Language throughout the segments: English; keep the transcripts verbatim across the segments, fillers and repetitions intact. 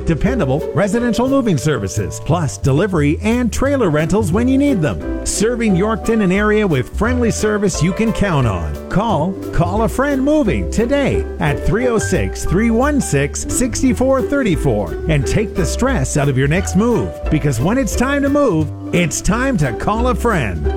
dependable residential moving services, plus delivery and trailer rentals when you need them. Serving Yorkton, an area with friendly service you can count on. Call Call a Friend Moving today at three oh six, three one six, six four three four and take the stress out of your next move, because when it's time to move, it's time to call a friend.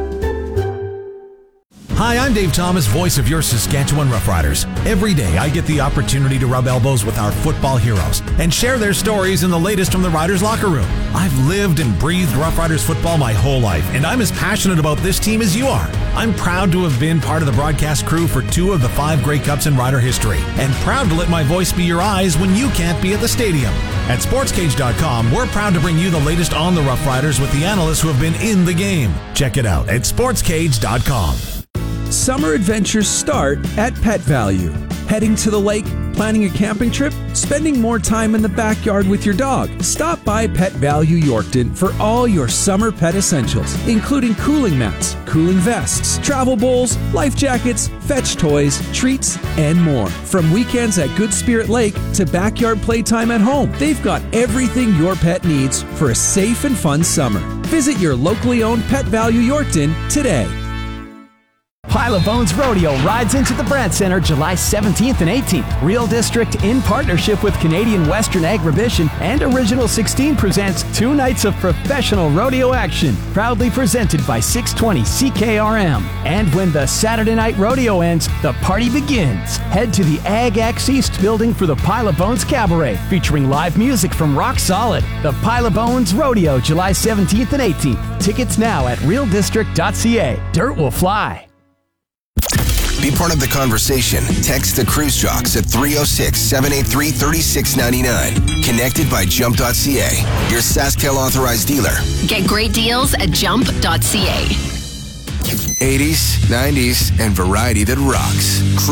Hi, I'm Dave Thomas, voice of your Saskatchewan Roughriders. Every day I get the opportunity to rub elbows with our football heroes and share their stories and the latest from the Riders locker room. I've lived and breathed Roughriders football my whole life, and I'm as passionate about this team as you are. I'm proud to have been part of the broadcast crew for two of the five Grey Cups in Rider history, and proud to let my voice be your eyes when you can't be at the stadium. At sports cage dot com, we're proud to bring you the latest on the Roughriders with the analysts who have been in the game. Check it out at sports cage dot com. Summer adventures start at Pet Value. Heading to the lake, planning a camping trip, spending more time in the backyard with your dog. Stop by Pet Value Yorkton for all your summer pet essentials, including cooling mats, cooling vests, travel bowls, life jackets, fetch toys, treats, and more. From weekends at Good Spirit Lake to backyard playtime at home, they've got everything your pet needs for a safe and fun summer. Visit your locally owned Pet Value Yorkton today. Pile of Bones Rodeo rides into the Brandt Center July seventeenth and eighteenth. Real District, in partnership with Canadian Western Agribition and Original sixteen, presents two nights of professional rodeo action, proudly presented by six twenty C K R M. And when the Saturday night rodeo ends, the party begins. Head to the Ag X East building for the Pile of Bones Cabaret, featuring live music from Rock Solid. The Pile of Bones Rodeo, July seventeenth and eighteenth. Tickets now at real district dot c a. Dirt will fly. Be part of the conversation. Text the Cruise Jocks at three oh six, seven eight three, three six nine nine. Connected by jump dot c a, your SaskTel authorized dealer. Get great deals at jump dot c a. eighties, nineties, and variety that rocks.